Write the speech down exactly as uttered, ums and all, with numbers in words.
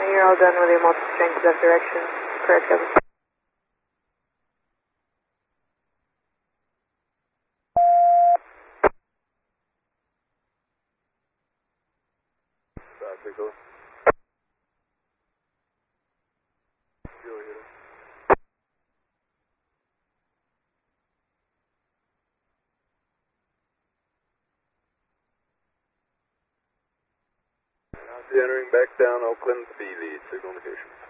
you're all done with your multiple changes of direction. Correct, Kevin. Bicycle. Fuel here. Entering back down Oakland, B lead, signal indication.